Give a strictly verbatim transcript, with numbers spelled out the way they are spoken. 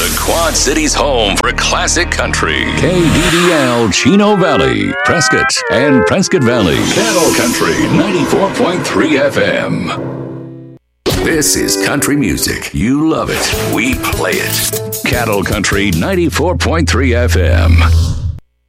The Quad Cities' home for classic country. K D D L, Chino Valley, Prescott, and Prescott Valley. Cattle Country ninety-four point three F M. This is country music. You love it. We play it. Cattle Country ninety-four point three F M.